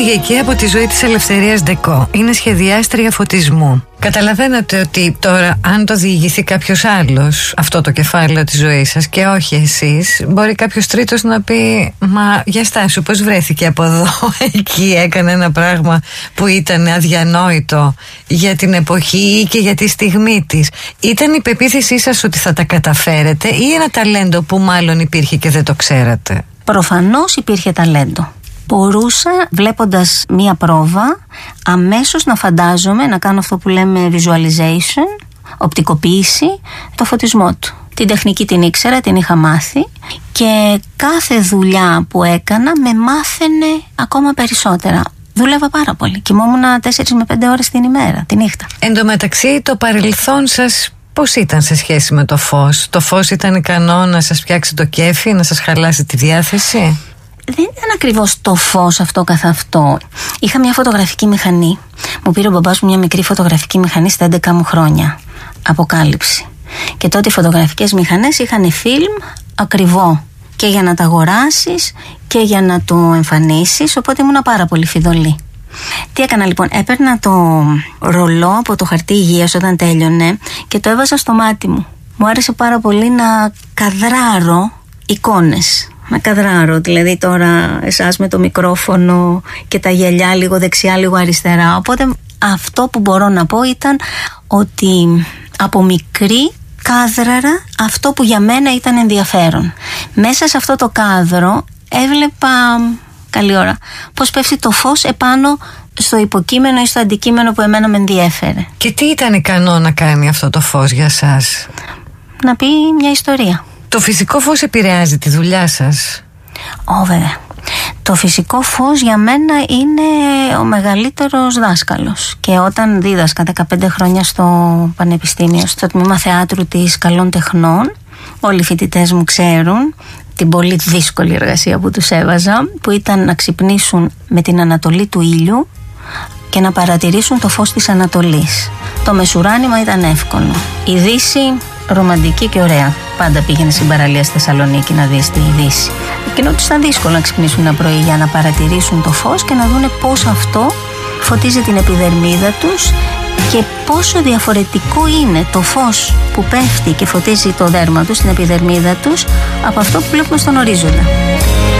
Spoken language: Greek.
Κυριακή από τη ζωή της Ελευθερίας Ντεκό. Είναι σχεδιάστρια φωτισμού. Καταλαβαίνετε ότι τώρα, αν το διηγηθεί κάποιος άλλος αυτό το κεφάλαιο της ζωής σας και όχι εσείς, μπορεί κάποιος τρίτος να πει «Μα για στάσου, πώς βρέθηκε από εδώ, εκεί έκανε ένα πράγμα που ήταν αδιανόητο για την εποχή και για τη στιγμή της». Ήταν η πεποίθησή σας ότι θα τα καταφέρετε ή ένα ταλέντο που μάλλον υπήρχε και δεν το ξέρατε? Προφανώς υπήρχε ταλέντο. Μπορούσα, βλέποντας μία πρόβα, αμέσως να φαντάζομαι, να κάνω αυτό που λέμε visualization, οπτικοποίηση, το φωτισμό του. Την τεχνική την ήξερα, την είχα μάθει και κάθε δουλειά που έκανα με μάθαινε ακόμα περισσότερα. Δούλευα πάρα πολύ. Κοιμόμουν 4 με 5 ώρες την ημέρα, τη νύχτα. Εν τω μεταξύ, το παρελθόν σας πώς ήταν σε σχέση με το φως? Το φως ήταν ικανό να σας φτιάξει το κέφι, να σας χαλάσει τη διάθεση? Δεν ήταν ακριβώς το φως αυτό καθ' αυτό. Είχα μια φωτογραφική μηχανή. Μου πήρε ο μπαμπάς μου μια μικρή φωτογραφική μηχανή στα 11 μου χρόνια. Αποκάλυψη. Και τότε οι φωτογραφικές μηχανές είχαν φιλμ ακριβό. Και για να τα αγοράσεις και για να το εμφανίσεις. Οπότε ήμουν πάρα πολύ φιδωλή. Τι έκανα λοιπόν? Έπαιρνα το ρολό από το χαρτί υγείας όταν τέλειωνε και το έβαζα στο μάτι μου. Μου άρεσε πάρα πολύ να καδράρω εικόνες. Να καδράρω, δηλαδή τώρα εσάς με το μικρόφωνο και τα γυαλιά λίγο δεξιά, λίγο αριστερά. Οπότε αυτό που μπορώ να πω ήταν ότι από μικρή κάδραρα αυτό που για μένα ήταν ενδιαφέρον. Μέσα σε αυτό το κάδρο έβλεπα, καλή ώρα, πώς πέφτει το φως επάνω στο υποκείμενο ή στο αντικείμενο που εμένα με ενδιέφερε. Και τι ήταν ικανό να κάνει αυτό το φως για σας? Να πει μια ιστορία. Το φυσικό φως επηρεάζει τη δουλειά σας? Βέβαια. Το φυσικό φως για μένα είναι ο μεγαλύτερος δάσκαλος. Και όταν δίδασκα 15 χρόνια στο Πανεπιστήμιο, στο τμήμα θεάτρου της Καλών Τεχνών, όλοι οι φοιτητές μου ξέρουν την πολύ δύσκολη εργασία που τους έβαζα, που ήταν να ξυπνήσουν με την ανατολή του ήλιου και να παρατηρήσουν το φως της Ανατολής. Το μεσουράνημα ήταν εύκολο. Η Δύση ρομαντική και ωραία. Πάντα πήγαινε στην παραλία στη Θεσσαλονίκη να δεις τη Δύση. Εκείνο τους ήταν δύσκολο να ξυπνήσουν ένα πρωί για να παρατηρήσουν το φως και να δούνε πώς αυτό φωτίζει την επιδερμίδα τους και πόσο διαφορετικό είναι το φως που πέφτει και φωτίζει το δέρμα τους, την επιδερμίδα τους, από αυτό που βλέπουμε στον ορίζοντα.